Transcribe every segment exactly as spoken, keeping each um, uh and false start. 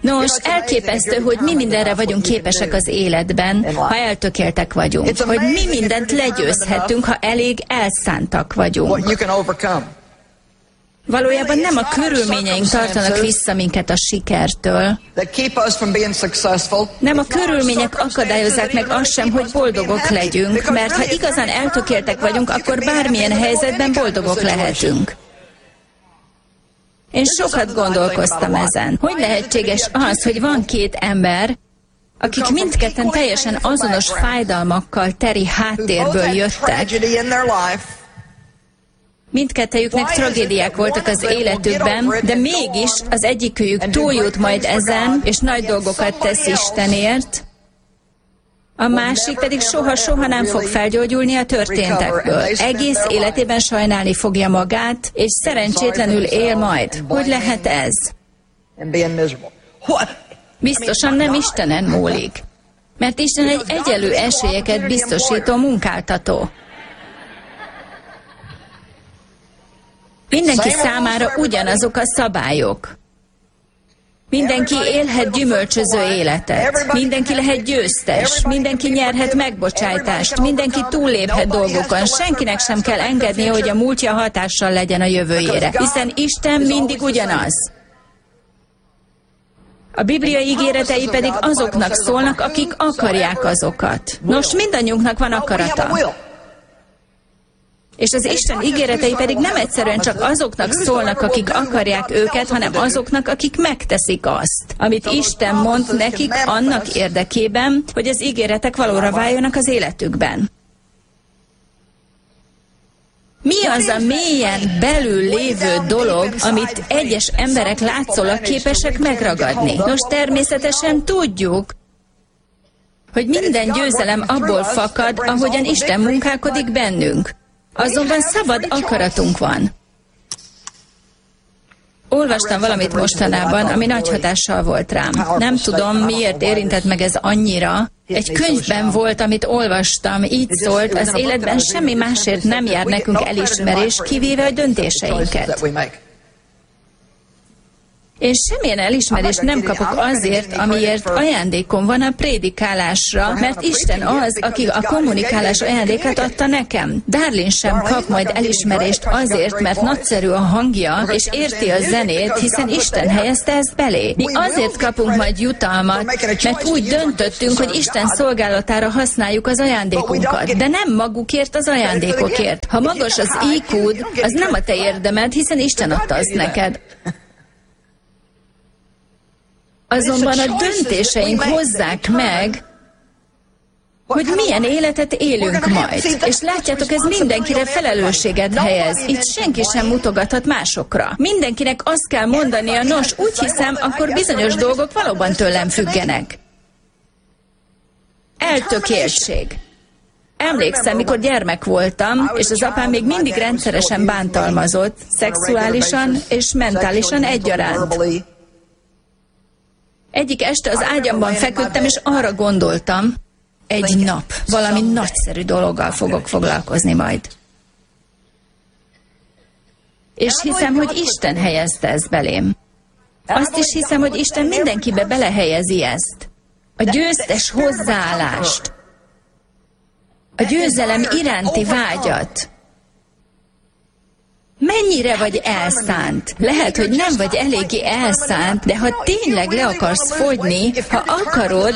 Nos, elképesztő, hogy mi mindenre vagyunk képesek az életben, ha eltökéltek vagyunk. Hogy mi mindent legyőzhetünk, ha elég elszántak vagyunk. Valójában nem a körülményeink tartanak vissza minket a sikertől. Nem a körülmények akadályozzák meg azt sem, hogy boldogok legyünk, mert ha igazán eltökéltek vagyunk, akkor bármilyen helyzetben boldogok lehetünk. Én sokat gondolkoztam ezen. Hogy lehetséges az, hogy van két ember, akik mindketten teljesen azonos fájdalmakkal teri háttérből jöttek. Mindkettejüknek tragédiák voltak az életükben, de mégis az egyikőjük túljut majd ezen, és nagy dolgokat tesz Istenért, a másik pedig soha-soha nem fog felgyógyulni a történtekből. Egész életében sajnálni fogja magát, és szerencsétlenül él majd. Hogy lehet ez? Biztosan nem Istenen múlik. Mert Isten egy egyenlő esélyeket biztosító munkáltató. Mindenki számára ugyanazok a szabályok. Mindenki élhet gyümölcsöző életet. Mindenki lehet győztes. Mindenki nyerhet megbocsájtást. Mindenki túlléphet dolgokon. Senkinek sem kell engednie, hogy a múltja hatással legyen a jövőjére. Hiszen Isten mindig ugyanaz. A Biblia ígéretei pedig azoknak szólnak, akik akarják azokat. Nos, mindannyiunknak van akarata. És az Isten ígéretei pedig nem egyszerűen csak azoknak szólnak, akik akarják őket, hanem azoknak, akik megteszik azt, amit Isten mond nekik annak érdekében, hogy az ígéretek valóra váljanak az életükben. Mi az a mélyen belül lévő dolog, amit egyes emberek látszólag képesek megragadni? Nos, természetesen tudjuk, hogy minden győzelem abból fakad, ahogyan Isten munkálkodik bennünk. Azonban szabad akaratunk van. Olvastam valamit mostanában, ami nagy hatással volt rám. Nem tudom, miért érintett meg ez annyira. Egy könyvben volt, amit olvastam, így szólt, az életben semmi másért nem jár nekünk elismerés, kivéve a döntéseinket. Én semmilyen elismerést nem kapok azért, amiért ajándékom van a prédikálásra, mert Isten az, aki a kommunikálás ajándékát adta nekem. Darlene sem kap majd elismerést azért, mert nagyszerű a hangja, és érti a zenét, hiszen Isten helyezte ezt belé. Mi azért kapunk majd jutalmat, mert úgy döntöttünk, hogy Isten szolgálatára használjuk az ajándékunkat, de nem magukért az ajándékokért. Ha magas az í kúd, az nem a te érdemed, hiszen Isten adta azt neked. Azonban a döntéseink hozzák meg, hogy milyen életet élünk majd. És látjátok, ez mindenkire felelősséget helyez. Itt senki sem mutogathat másokra. Mindenkinek azt kell mondania, nos, úgy hiszem, akkor bizonyos dolgok valóban tőlem függenek. Eltökéltség. Emlékszem, mikor gyermek voltam, és az apám még mindig rendszeresen bántalmazott, szexuálisan és mentálisan egyaránt. Egyik este az ágyamban feküdtem, és arra gondoltam, egy nap valami nagyszerű dologgal fogok foglalkozni majd. És hiszem, hogy Isten helyezte ezt belém. Azt is hiszem, hogy Isten mindenkibe belehelyezi ezt. A győztes hozzáállást. A győzelem iránti vágyat. Mennyire vagy elszánt? Lehet, hogy nem vagy eléggé elszánt, de ha tényleg le akarsz fogyni, ha akarod,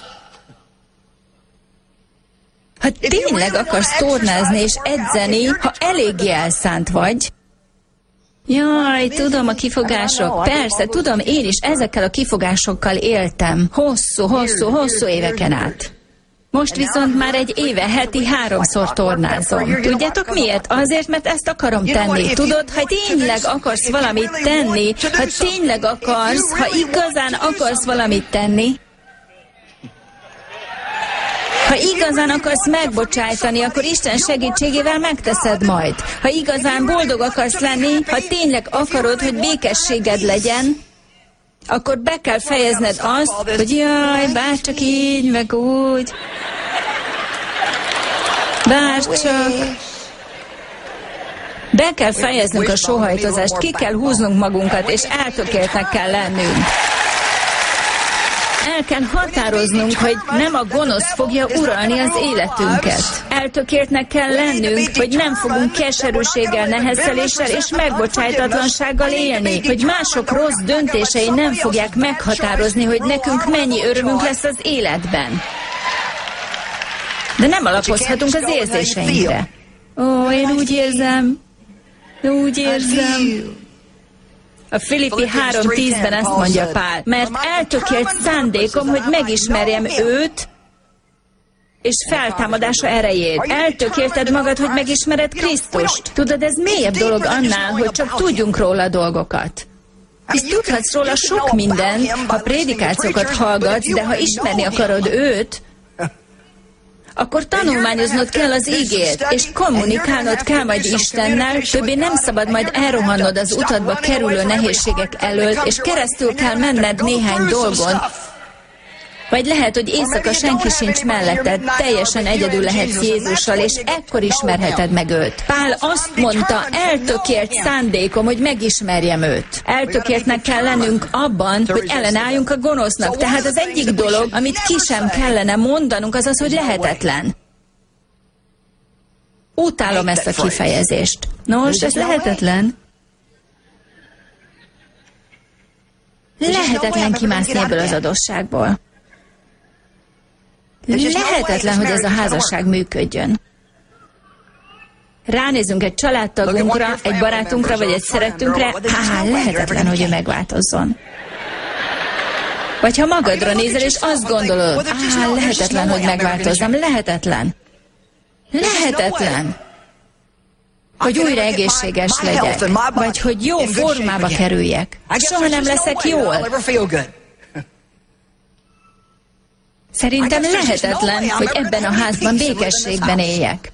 ha tényleg akarsz tornázni és edzeni, ha eléggé elszánt vagy, jaj, tudom a kifogások, persze, tudom, én is ezekkel a kifogásokkal éltem, hosszú, hosszú, hosszú éveken át. Most viszont már egy éve heti háromszor tornázom. Tudjátok miért? Azért, mert ezt akarom tenni. Tudod, ha tényleg akarsz valamit tenni, ha tényleg akarsz, ha igazán akarsz valamit tenni, ha igazán akarsz megbocsájtani, akkor Isten segítségével megteszed majd. Ha igazán boldog akarsz lenni, ha tényleg akarod, hogy békességed legyen, akkor be kell fejezned azt, hogy jaj, bárcsak így, meg úgy. Bárcsak. Be kell fejeznünk a sóhajtozást, ki kell húznunk magunkat, és eltökéltnek kell lennünk. El kell határoznunk, hogy nem a gonosz fogja uralni az életünket. Eltökéltnek kell lennünk, hogy nem fogunk keserűséggel, nehezteléssel és megbocsájtatlansággal élni, hogy mások rossz döntései nem fogják meghatározni, hogy nekünk mennyi örömünk lesz az életben. De nem alapozhatunk az érzéseinkre. Ó, én úgy érzem, úgy érzem. A Filippi három tízben ezt mondja Pál, mert eltökélt szándékom, hogy megismerjem őt, és feltámadása erejét. Eltökélted magad, hogy megismered Krisztust. Tudod, ez mélyebb dolog annál, hogy csak tudjunk róla dolgokat. És tudhatsz róla sok mindent, ha prédikációkat hallgatsz, de ha ismerni akarod őt, akkor tanulmányoznod kell az igét, és kommunikálnod kell majd Istennel, többé nem szabad majd elrohannod az utadba kerülő nehézségek elől, és keresztül kell menned néhány dolgon, vagy lehet, hogy éjszaka senki sincs melletted, teljesen egyedül lehetsz Jézussal, és ekkor ismerheted meg őt. Pál azt mondta, eltökélt szándékom, hogy megismerjem őt. Eltökéltnek kell lennünk abban, hogy ellenálljunk a gonosznak. Tehát az egyik dolog, amit ki sem kellene mondanunk, az az, hogy lehetetlen. Utálom ezt a kifejezést. Nos, ez lehetetlen. Lehetetlen kimászni ebből az adósságból. Lehetetlen, hogy ez a házasság működjön. Ránézünk egy családtagunkra, egy barátunkra, vagy egy szeretünkre, há, lehetetlen, hogy ő megváltozzon. Vagy ha magadra nézel, és azt gondolod, á, lehetetlen, hogy megváltozzam, lehetetlen. Lehetetlen. Hogy újra egészséges legyek, vagy hogy jó formába kerüljek. Soha nem leszek jól. Szerintem lehetetlen, hogy ebben a házban békességben éljek.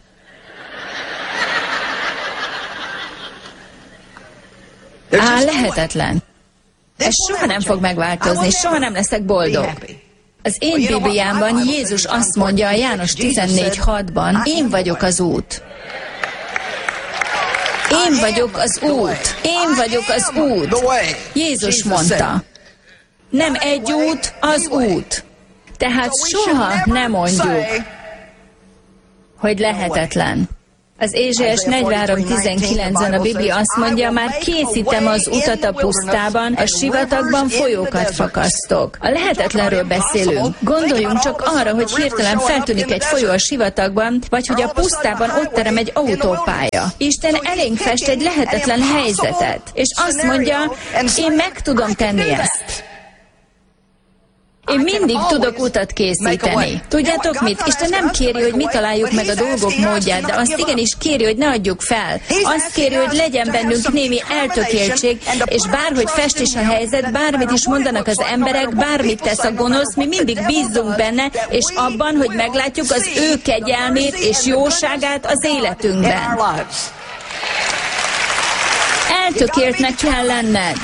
Á, lehetetlen. Ez soha nem fog megváltozni, soha nem leszek boldog. Az én Bibliámban Jézus azt mondja a János tizennégy hatban, én vagyok az út. Én vagyok az út. Én vagyok az út. Jézus mondta. Nem egy út, az út. Tehát soha nem mondjuk, hogy lehetetlen. Az Ézsaiás negyvenhárom tizenkilencben a Biblia azt mondja, már készítem az utat a pusztában, a sivatagban folyókat fakasztok. A lehetetlenről beszélünk. Gondoljunk csak arra, hogy hirtelen feltűnik egy folyó a sivatagban, vagy hogy a pusztában ott terem egy autópálya. Isten elénk fest egy lehetetlen helyzetet, és azt mondja, én meg tudom tenni ezt. Én mindig tudok utat készíteni. Tudjátok mit? Isten nem kéri, hogy mi találjuk meg a dolgok módját, de azt igenis kéri, hogy ne adjuk fel. Azt kéri, hogy legyen bennünk némi eltökéltség, és bárhogy fest is a helyzet, bármit is mondanak az emberek, bármit tesz a gonosz, mi mindig bízzunk benne, és abban, hogy meglátjuk az ő kegyelmét és jóságát az életünkben. Eltökéltnek kell lenned.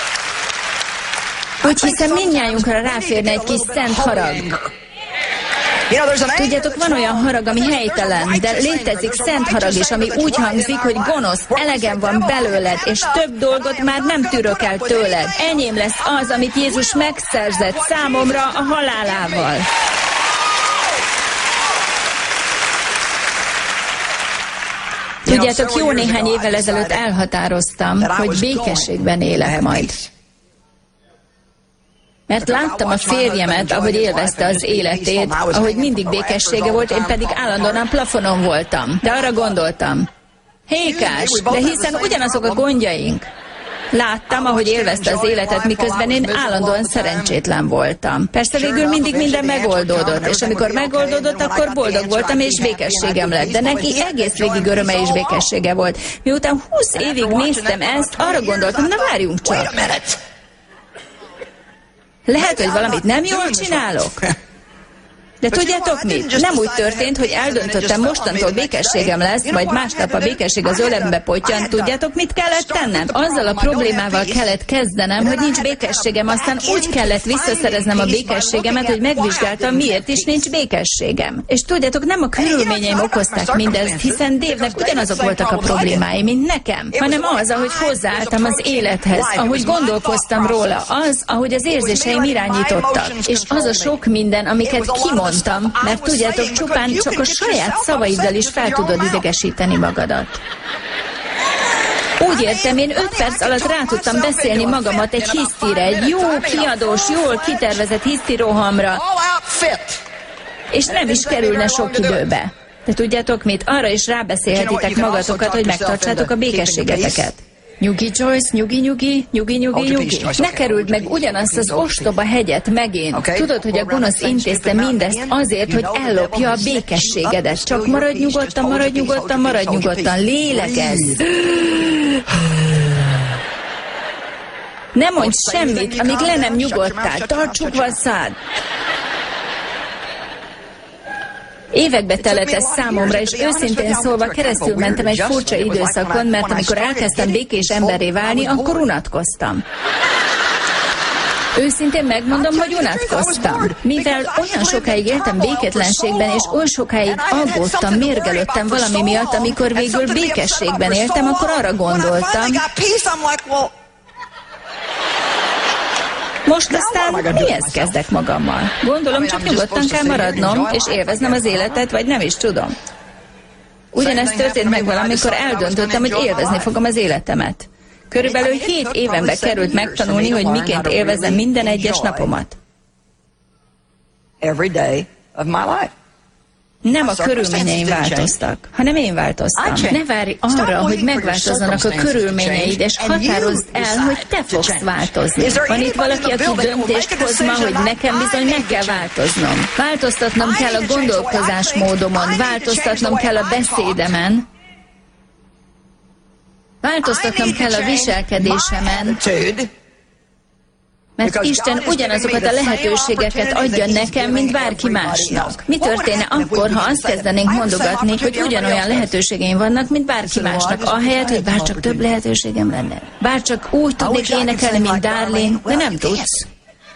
Úgy hiszem, mindnyájunkra ráférne egy kis szent harag. Tudjátok, van olyan harag, ami helytelen, de létezik szent harag is, ami úgy hangzik, hogy gonosz, elegem van belőled, és több dolgot már nem tűrök el tőled. Enyém lesz az, amit Jézus megszerzett számomra a halálával. Tudjátok, jó néhány évvel ezelőtt elhatároztam, hogy békességben élek majd. Mert láttam a férjemet, ahogy élvezte az életét, ahogy mindig békessége volt, én pedig állandóan a plafonon voltam. De arra gondoltam, Hékás, de hiszen ugyanazok a gondjaink. Láttam, ahogy élvezte az életet, miközben én állandóan szerencsétlen voltam. Persze végül mindig minden megoldódott, és amikor megoldódott, akkor boldog voltam, és békességem lett. De neki egész végig öröme és békessége volt. Miután húsz évig néztem ezt, arra gondoltam, na várjunk csak. Lehet, hogy valamit nem jól csinálok? De tudjátok mit? Nem úgy történt, hogy eldöntöttem, mostantól békességem lesz, majd másnap a békesség az ölembe pottyan. Tudjátok, mit kellett tennem? Azzal a problémával kellett kezdenem, hogy nincs békességem, aztán úgy kellett visszaszereznem a békességemet, hogy megvizsgáltam, miért is nincs békességem. És tudjátok, nem a körülményeim okozták mindezt, hiszen Dave-nek ugyanazok voltak a problémái, mint nekem, hanem az, ahogy hozzáálltam az élethez, ahogy gondolkoztam róla, az, ahogy az érzéseim irányítottak, és az a sok minden, amiket kimondtam. Mondtam, mert tudjátok, csupán csak a saját szavaiddal is fel tudod idegesíteni magadat. Úgy értem, én öt perc alatt rá tudtam beszélni magamat egy hisztire, egy jó, kiadós, jól kitervezett hisztirohamra, és nem is kerülne sok időbe. De tudjátok mit? Arra is rábeszélhetitek magatokat, hogy megtartsátok a békességeteket. Nyugi, Joyce, nyugi, nyugi, nyugi, nyugi, nyugi. Ne kerüld meg ugyanazt az ostoba hegyet megint. Tudod, hogy a gonosz intézte mindezt azért, hogy ellopja a békességedet. Csak maradj nyugodtan, maradj nyugodtan, maradj nyugodtan. Lélegezz. Ne mondj semmit, amíg le nem nyugodtál. Tarts csukva a szád. Évekbe telett ez számomra, és őszintén szólva keresztül mentem egy furcsa időszakon, mert amikor elkezdtem békés emberré válni, akkor unatkoztam. Őszintén megmondom, hogy unatkoztam. Mivel olyan sokáig éltem békétlenségben, és oly sokáig aggódtam, mérgelődtem valami miatt, amikor végül békességben éltem, akkor arra gondoltam, most aztán mihez kezdek magammal? Gondolom, csak nyugodtan kell maradnom, és élveznem az életet, vagy nem is tudom. Ugyanezt történt meg valamikor eldöntöttem, hogy élvezni fogom az életemet. Körülbelül hét évenbe került megtanulni, hogy miként élvezem minden egyes napomat. Nem a körülményeim változtak, hanem én változtam. Ne várj arra, hogy megváltozzanak a körülményeid, és határozd el, hogy te fogsz változni. Van itt valaki, aki döntést hoz ma, hogy nekem bizony meg kell változnom. Változtatnom kell a gondolkozásmódomon, változtatnom kell a beszédemen, változtatnom kell a viselkedésemen, mert Isten ugyanazokat a lehetőségeket adja nekem, mint bárki másnak. Mi történne akkor, ha azt kezdenénk mondogatni, hogy ugyanolyan lehetőségeim vannak, mint bárki másnak, ahelyett, hogy bárcsak több lehetőségem lenne? Bárcsak úgy tudnék énekelni, mint Darlene, de nem tudsz.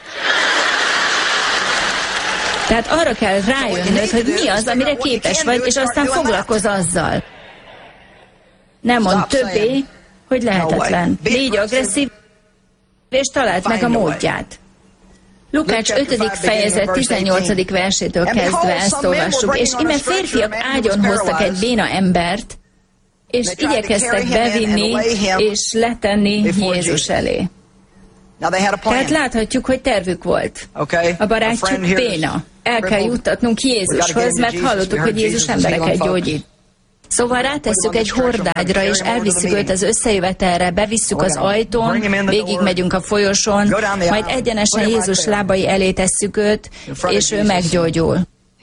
Tehát arra kell rájönnöd, hogy mi az, amire képes vagy, és aztán foglalkozz azzal. Nem mondd többé, hogy lehetetlen. Légy agresszív, és talált meg a módját. Lukács ötödik fejezet tizennyolcadik versétől kezdve ezt olvassuk, és ime férfiak ágyon hoztak egy béna embert, és igyekeztek bevinni és letenni Jézus elé. Tehát láthatjuk, hogy tervük volt. A barátjuk béna. El kell juttatnunk Jézushoz, mert hallottuk, hogy Jézus embereket gyógyít. Szóval rátesszük egy hordágyra, és elvisszük őt az összejövetelre, bevisszük az ajtón, végigmegyünk a folyosón, majd egyenesen Jézus lábai elé tesszük őt, és ő meggyógyul.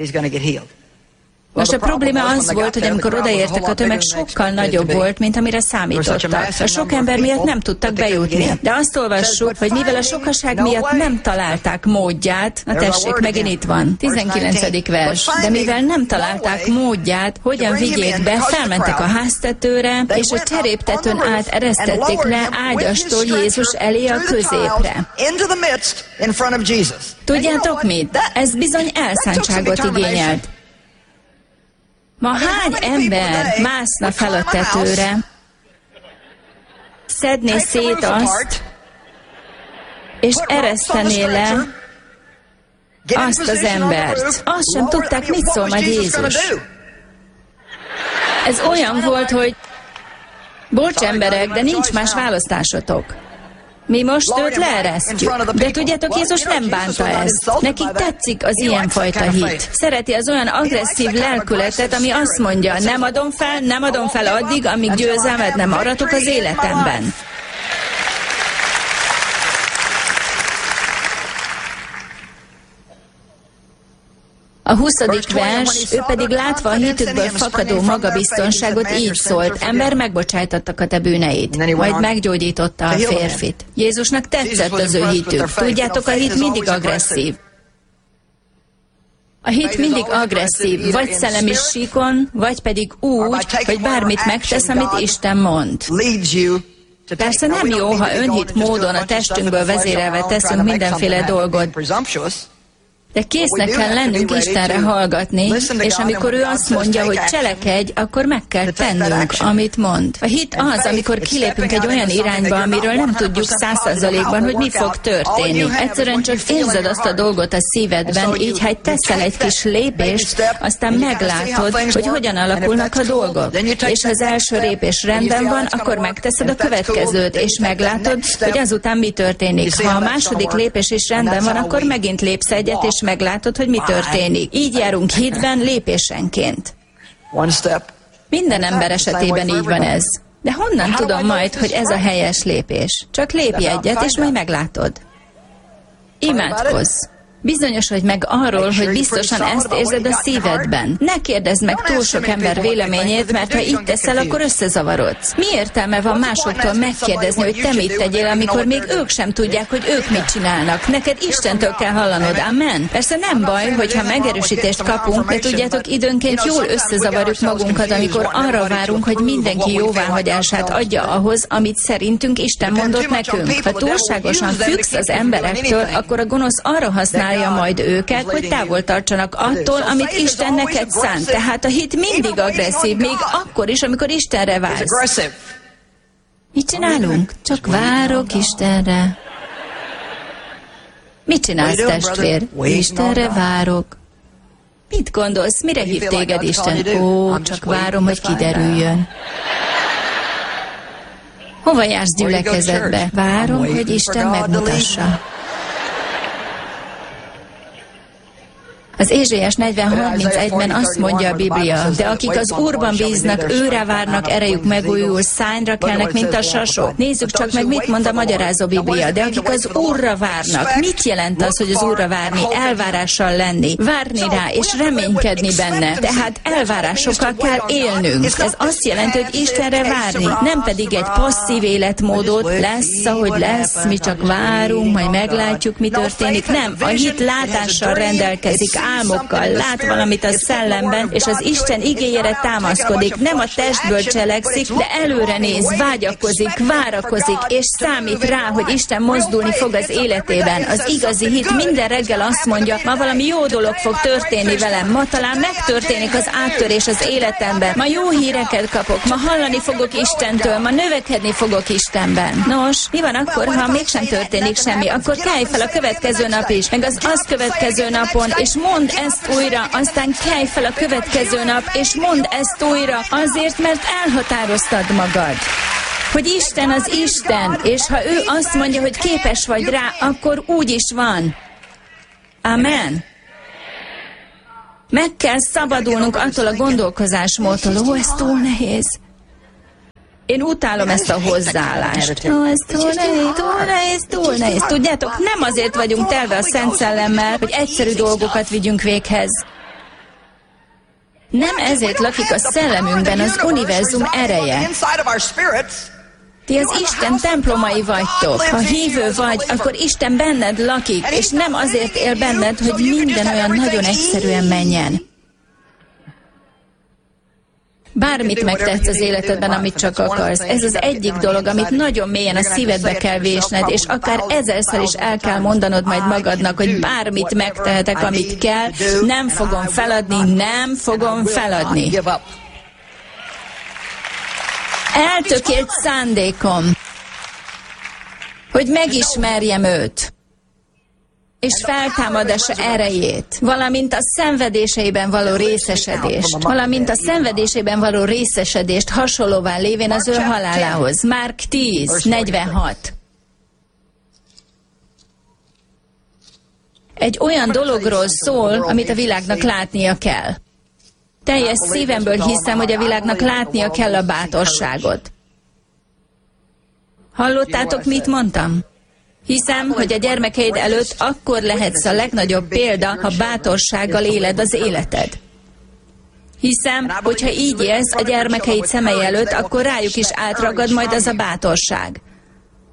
Most a probléma az volt, hogy amikor odaértek, a tömeg sokkal nagyobb volt, mint amire számítottak. A sok ember miatt nem tudtak bejutni. De azt olvassuk, hogy mivel a sokaság miatt nem találták módját, na tessék, megint itt van, tizenkilencedik vers, de mivel nem találták módját, hogyan vigyék be, felmentek a háztetőre, és a cseréptetőn át eresztették le ágyastól Jézus elé a középre. Tudjátok mit? Ez bizony elszántságot igényelt. Ma hány ember mászna fel a tetőre, szedné szét azt, és eresztené le azt az embert. Azt sem tudták, mit szól majd Jézus. Ez olyan volt, hogy bocs emberek, de nincs más választásotok. Mi most őt leeresztjük. De tudjátok, Jézus nem bánta ezt. Nekik tetszik az ilyenfajta hit. Szereti az olyan agresszív lelkületet, ami azt mondja, nem adom fel, nem adom fel addig, amíg győzelmet nem aratok az életemben. A huszadik vers, ő pedig látva a hitükből fakadó magabiztonságot így szólt, ember, megbocsájtattak a te bűneid, majd meggyógyította a férfit. Jézusnak tetszett az ő hitük. Tudjátok, a hit mindig agresszív. A hit mindig agresszív, vagy szellemi síkon, vagy pedig úgy, hogy bármit megtesz, amit Isten mond. Persze nem jó, ha önhit módon a testünkből vezérelve teszünk mindenféle dolgot, de késznek kell lennünk Istenre hallgatni, és amikor ő azt mondja, hogy cselekedj, akkor meg kell tennünk, amit mond. A hit az, amikor kilépünk egy olyan irányba, amiről nem tudjuk száz százalékban, hogy mi fog történni. Egyszerűen csak érzed azt a dolgot a szívedben, így ha teszel egy kis lépést, aztán meglátod, hogy hogyan alakulnak a dolgok. És ha az első lépés rendben van, akkor megteszed a következőt, és meglátod, hogy azután mi történik. Ha a második lépés is rendben van, akkor megint lépsz egyet, és meglátod, hogy mi történik. Így járunk hitben lépésenként. Minden ember esetében így van ez. De honnan tudom majd, hogy ez a helyes lépés? Csak lépj egyet, és majd meglátod. Imádkozz. Bizonyosodj meg arról, hogy biztosan ezt érzed a szívedben. Ne kérdezd meg túl sok ember véleményét, mert ha így teszel, akkor összezavarodsz. Mi értelme van másoktól megkérdezni, hogy te mit tegyél, amikor még ők sem tudják, hogy ők mit csinálnak? Neked Istentől kell hallanod, amen? Persze nem baj, hogyha megerősítést kapunk, de tudjátok, időnként jól összezavarjuk magunkat, amikor arra várunk, hogy mindenki jóváhagyását adja ahhoz, amit szerintünk Isten mondott nekünk. Ha túlságosan függsz az emberektől, akkor a gonosz arra használja majd őket, hogy távol tartsanak attól, amit Isten neked szánt. Tehát a hit mindig agresszív, még akkor is, amikor Istenre vársz. Mit csinálunk? Csak várok Istenre. Mit csinálsz, testvér? Istenre várok. Mit gondolsz? Mire hív téged Isten? Ó, csak várom, hogy kiderüljön. Hova jársz gyülekezetbe? Várom, hogy Isten megmutassa. Az Ézsaiás negyven harmincegyben azt mondja a Biblia, de akik az Úrban bíznak, őre várnak, erejük megújul, szányra kelnek, mint a sasok. Nézzük csak meg, mit mond a magyarázó Biblia, de akik az Úrra várnak. Mit jelent az, hogy az Úrra várni? Elvárással lenni, várni rá és reménykedni benne. Tehát elvárásokkal kell élnünk. Ez azt jelenti, hogy Istenre várni, nem pedig egy passzív életmódot, lesz, ahogy lesz, mi csak várunk, majd meglátjuk, mi történik. Nem, a hit látással rendelkezik, álmokkal, lát valamit a szellemben, és az Isten igéjére támaszkodik, nem a testből cselekszik, de előre néz, vágyakozik, várakozik, és számít rá, hogy Isten mozdulni fog az életében. Az igazi hit minden reggel azt mondja, ma valami jó dolog fog történni velem, ma talán megtörténik az áttörés az életemben, ma jó híreket kapok, ma hallani fogok Istentől, ma növekedni fogok Istenben. Nos, mi van akkor, ha mégsem történik semmi? Akkor kelj fel a következő nap is, meg az azt következő napon, és mondd ezt újra, aztán kelj fel a következő nap, és mondd ezt újra, azért, mert elhatároztad magad, hogy Isten az Isten, és ha ő azt mondja, hogy képes vagy rá, akkor úgy is van. Amen. Meg kell szabadulnunk attól a gondolkozásmódtól, ó, ez túl nehéz. Én utálom ezt a hozzáállást. Ó, ez túl nehéz, túl nehéz, túl nehéz. Tudjátok, nem azért vagyunk telve a Szent Szellemmel, hogy egyszerű dolgokat vigyünk véghez. Nem ezért lakik a szellemünkben az univerzum ereje. Ti az Isten templomai vagytok. Ha hívő vagy, akkor Isten benned lakik, és nem azért él benned, hogy minden olyan nagyon egyszerűen menjen. Bármit megtehetsz az életedben, amit csak akarsz. Ez az egyik dolog, amit nagyon mélyen a szívedbe kell vésned, és akár ezerszer is el kell mondanod majd magadnak, hogy bármit megtehetek, amit kell, nem fogom feladni, nem fogom feladni. Eltökélt szándékom, hogy megismerjem őt, és feltámadása erejét, valamint a szenvedéseiben való részesedést, valamint a szenvedéseiben való részesedést hasonlóvá lévén az ő halálához. Márk tíz negyvenhat. Egy olyan dologról szól, amit a világnak látnia kell. Teljes szívemből hiszem, hogy a világnak látnia kell a bátorságot. Hallottátok, mit mondtam? Hiszem, hogy a gyermekeid előtt akkor lehetsz a legnagyobb példa, ha bátorsággal éled az életed. Hiszem, hogyha így élsz a gyermekeid szemei előtt, akkor rájuk is átragad majd az a bátorság.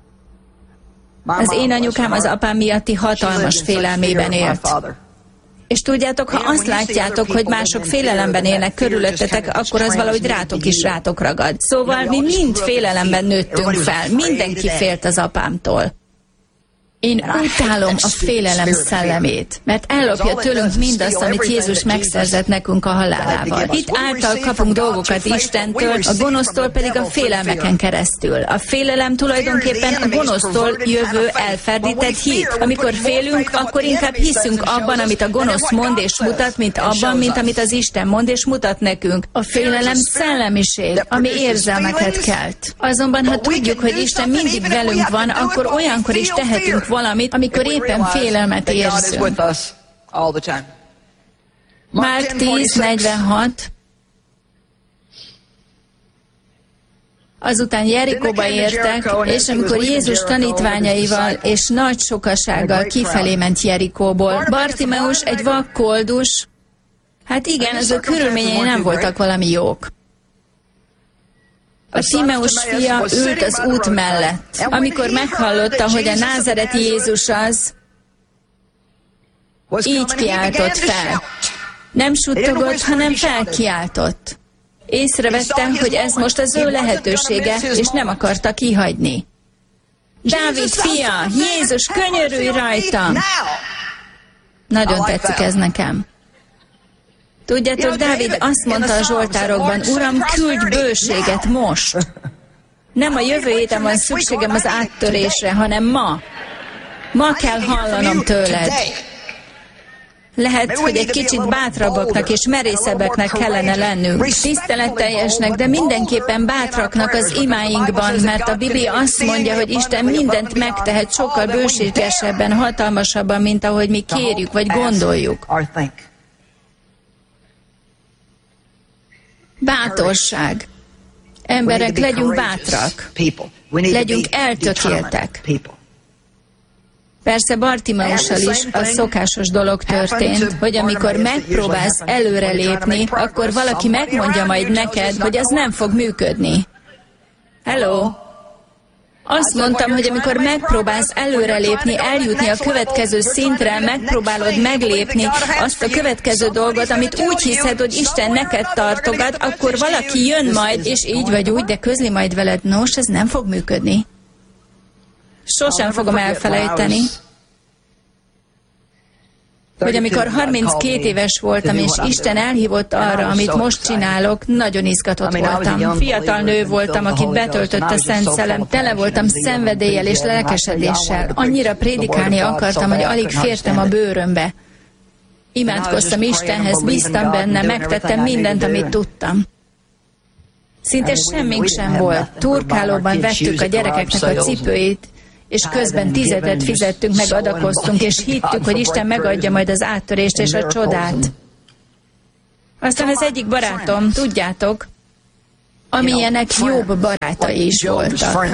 Az én anyukám az apám miatti hatalmas félelmében élt. És tudjátok, ha azt látjátok, hogy mások félelemben élnek körülöttetek, akkor az valahogy rátok is rátok ragad. Szóval mi mind félelemben nőttünk fel, mindenki félt az apámtól. Én utálom a félelem szellemét, mert ellopja tőlünk mindazt, amit Jézus megszerzett nekünk a halálával. Itt által kapunk dolgokat Istentől, a gonosztól pedig a félelmeken keresztül. A félelem tulajdonképpen a gonosztól jövő elferdített hit. Amikor félünk, akkor inkább hiszünk abban, amit a gonosz mond és mutat, mint abban, mint amit az Isten mond és mutat nekünk. A félelem szellemiség, ami érzelmeket kelt. Azonban, ha tudjuk, hogy Isten mindig velünk van, akkor olyankor is tehetünk valamit, amikor éppen félelmet érzünk. Márk tíz negyvenhat. Azután Jerikóba értek, és amikor Jézus tanítványaival és nagy sokasággal kifelé ment Jerikóból, Bartimeus, egy vak koldus, hát igen, az ő körülményei nem voltak valami jók. A Timeus fia ült az út mellett. Amikor meghallotta, hogy a názareti Jézus az, így kiáltott fel. Nem suttogott, hanem felkiáltott. Észrevette, hogy ez most az ő lehetősége, és nem akarta kihagyni. Dávid fia, Jézus, könyörülj rajtam! Nagyon tetszik ez nekem. Tudjátok, Dávid azt mondta a Zsoltárokban, Uram, küldj bőséget most. Nem a jövő héten van szükségem az áttörésre, hanem ma. Ma kell hallanom tőled. Lehet, hogy egy kicsit bátrabbaknak és merészebbeknek kellene lennünk. Tiszteletteljesnek, de mindenképpen bátraknak az imáinkban, mert a Biblia azt mondja, hogy Isten mindent megtehet sokkal bőségesebben, hatalmasabban, mint ahogy mi kérjük vagy gondoljuk. Bátorság. Emberek, legyünk bátrak. Legyünk eltökéltek. Persze Bartimeussal is a szokásos dolog történt, hogy amikor megpróbálsz előrelépni, akkor valaki megmondja majd neked, hogy az nem fog működni. Hello! Azt mondtam, hogy amikor megpróbálsz előrelépni, eljutni a következő szintre, megpróbálod meglépni azt a következő dolgot, amit úgy hiszed, hogy Isten neked tartogat, akkor valaki jön majd, és így vagy úgy, de közli majd veled, nos, ez nem fog működni. Sosem fogom elfelejteni, hogy amikor harminckét éves voltam, és Isten elhívott arra, amit most csinálok, nagyon izgatott voltam. Fiatal nő voltam, akit betöltött a Szent Szellem, tele voltam szenvedéllyel és lelkesedéssel. Annyira prédikálni akartam, hogy alig fértem a bőrömbe. Imádkoztam Istenhez, bíztam benne, megtettem mindent, amit tudtam. Szinte semmink sem volt. Turkálóban vettük a gyerekeknek a cipőit, és közben tizedet fizettünk, meg adakoztunk, és hittük, hogy Isten megadja majd az áttörést és a csodát. Aztán az egyik barátom, tudjátok, amilyenek jobb barátai is voltak.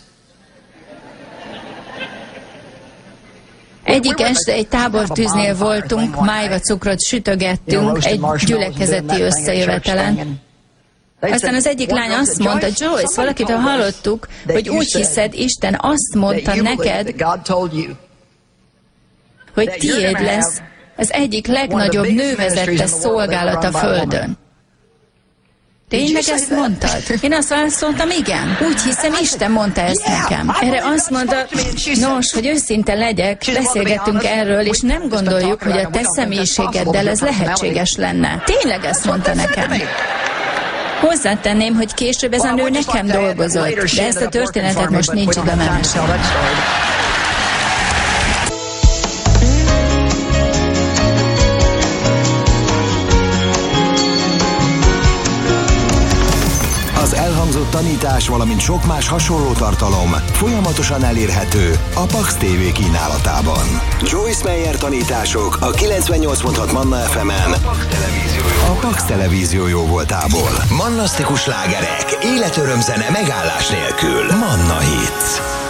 Egyik este egy tábortűznél voltunk, májvacukrot sütögettünk egy gyülekezeti összejövetelen. Aztán az egyik lány azt mondta, Joyce, valakitől hallottuk, hogy úgy hiszed, Isten azt mondta neked, hogy tiéd lesz az egyik legnagyobb nővezettes szolgálat a Földön. Tényleg ezt mondtad? Én azt válaszoltam, igen. Úgy hiszem, Isten mondta ezt nekem. Erre azt mondta, nos, hogy őszinte legyek, beszélgettünk erről, és nem gondoljuk, hogy a te személyiségeddel ez lehetséges lenne. Tényleg ezt mondta nekem. Hozzátenném, hogy később ez a nő nekem dolgozott, de ezt a történetet most nincs ide memesélni. Az elhangzott tanítás, valamint sok más hasonló tartalom folyamatosan elérhető a Pax té vé kínálatában. Joyce Meyer tanítások a kilencvennyolc pont hat Manna ef emen a Pax televízió jó voltából. Mannasztikus slágerek, életörömzene megállás nélkül. Manna Hits.